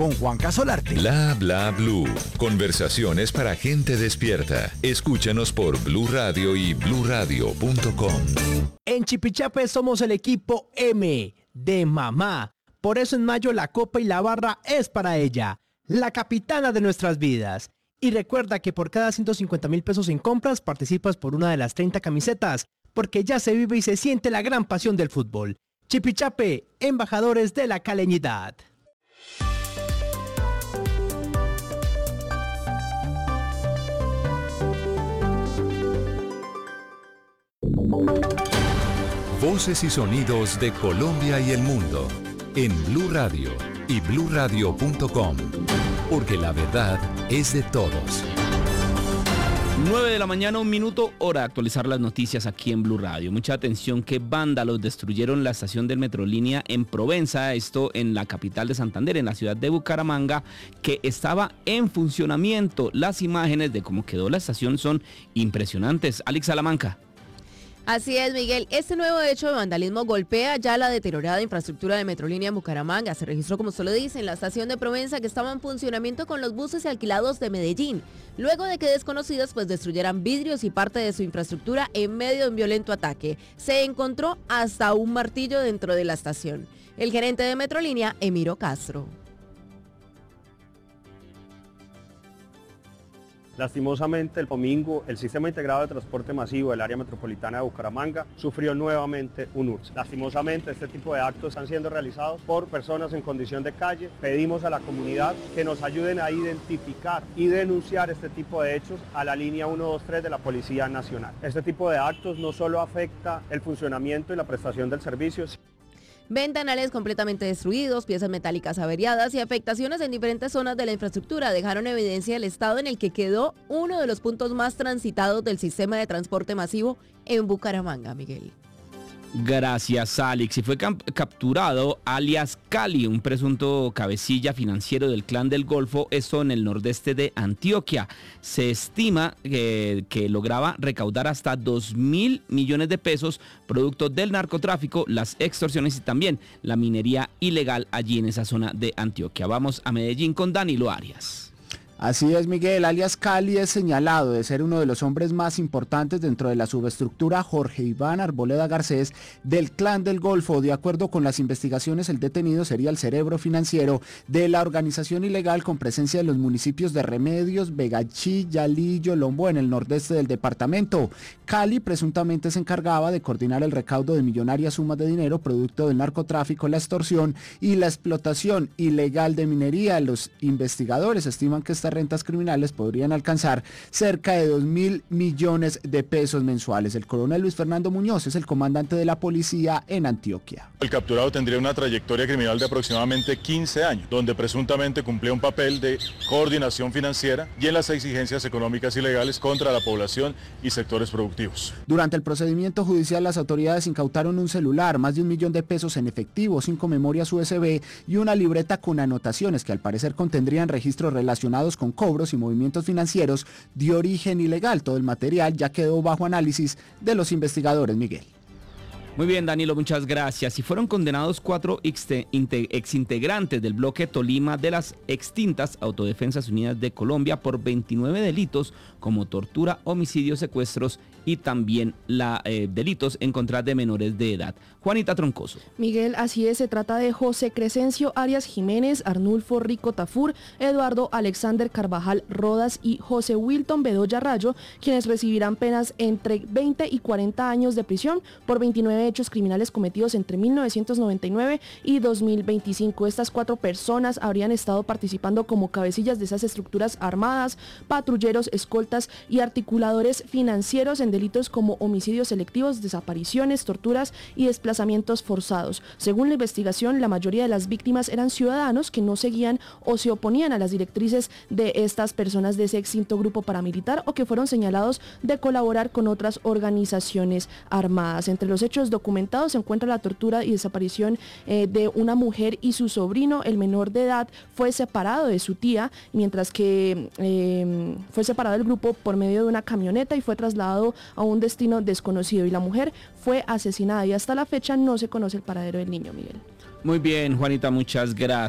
con Juan Casolarte. Bla bla blue. Conversaciones para gente despierta. Escúchanos por Blue Radio y bluradio.com. En Chipichape somos el equipo M de mamá. Por eso en mayo la copa y la barra es para ella, la capitana de nuestras vidas. Y recuerda que por cada 150,000 pesos en compras participas por una de las 30 camisetas, porque ya se vive y se siente la gran pasión del fútbol. Chipichape, embajadores de la caleñidad. Voces y sonidos de Colombia y el mundo en Blue Radio y bluradio.com, porque la verdad es de todos. 9 de la mañana, 1 minuto, hora de actualizar las noticias aquí en Blue Radio. Mucha atención que vándalos destruyeron la estación del Metrolínea en Provenza, esto en la capital de Santander, en la ciudad de Bucaramanga, que estaba en funcionamiento. Las imágenes de cómo quedó la estación son impresionantes. Alex Salamanca. Así es, Miguel. Este nuevo hecho de vandalismo golpea ya la deteriorada infraestructura de Metrolínea en Bucaramanga. Se registró, como usted lo dice, en la estación de Provenza, que estaba en funcionamiento con los buses alquilados de Medellín, luego de que desconocidos destruyeran vidrios y parte de su infraestructura en medio de un violento ataque. Se encontró hasta un martillo dentro de la estación. El gerente de Metrolínea, Emiro Castro. Lastimosamente, el domingo, el Sistema Integrado de Transporte Masivo del área metropolitana de Bucaramanga sufrió nuevamente un hurto. Lastimosamente, este tipo de actos están siendo realizados por personas en condición de calle. Pedimos a la comunidad que nos ayuden a identificar y denunciar este tipo de hechos a la línea 123 de la Policía Nacional. Este tipo de actos no solo afecta el funcionamiento y la prestación del servicio. Ventanales completamente destruidos, piezas metálicas averiadas y afectaciones en diferentes zonas de la infraestructura dejaron evidencia el estado en el que quedó uno de los puntos más transitados del sistema de transporte masivo en Bucaramanga, Miguel. Gracias, Alex. Y fue capturado alias Cali, un presunto cabecilla financiero del Clan del Golfo, esto en el nordeste de Antioquia. Se estima que lograba recaudar hasta 2.000 millones de pesos, producto del narcotráfico, las extorsiones y también la minería ilegal allí en esa zona de Antioquia. Vamos a Medellín con Danilo Arias. Así es, Miguel, alias Cali es señalado de ser uno de los hombres más importantes dentro de la subestructura Jorge Iván Arboleda Garcés del Clan del Golfo. De acuerdo con las investigaciones, el detenido sería el cerebro financiero de la organización ilegal con presencia en los municipios de Remedios, Vegachí, Yalí y Yolombo en el nordeste del departamento. Cali presuntamente se encargaba de coordinar el recaudo de millonarias sumas de dinero producto del narcotráfico, la extorsión y la explotación ilegal de minería. Los investigadores estiman que esta rentas criminales podrían alcanzar cerca de 2.000 millones de pesos mensuales. El coronel Luis Fernando Muñoz es el comandante de la policía en Antioquia. El capturado tendría una trayectoria criminal de aproximadamente 15 años, donde presuntamente cumplía un papel de coordinación financiera y en las exigencias económicas ilegales contra la población y sectores productivos. Durante el procedimiento judicial, las autoridades incautaron un celular, más de 1 millón de pesos en efectivo, 5 memorias USB y una libreta con anotaciones que al parecer contendrían registros relacionados con cobros y movimientos financieros de origen ilegal. Todo el material ya quedó bajo análisis de los investigadores, Miguel. Muy bien, Danilo, muchas gracias. Y fueron condenados 4 exintegrantes del bloque Tolima de las extintas Autodefensas Unidas de Colombia por 29 delitos como tortura, homicidios, secuestros y también delitos en contra de menores de edad. Juanita Troncoso. Miguel, así es, se trata de José Crescencio Arias Jiménez, Arnulfo Rico Tafur, Eduardo Alexander Carvajal Rodas y José Wilton Bedoya Rayo, quienes recibirán penas entre 20 y 40 años de prisión por 29 hechos criminales cometidos entre 1999 y 2025. Estas 4 personas habrían estado participando como cabecillas de esas estructuras armadas, patrulleros, escoltas y articuladores financieros en delitos como homicidios selectivos, desapariciones, torturas y desplazamientos forzados. Según la investigación, la mayoría de las víctimas eran ciudadanos que no seguían o se oponían a las directrices de estas personas de ese extinto grupo paramilitar o que fueron señalados de colaborar con otras organizaciones armadas. Entre los hechos documentados se encuentra la tortura y desaparición de una mujer y su sobrino. El menor de edad fue separado de su tía, mientras que fue separado del grupo por medio de una camioneta y fue trasladado a un destino desconocido, y la mujer fue asesinada y hasta la fecha no se conoce el paradero del niño, Miguel. Muy bien, Juanita, muchas gracias.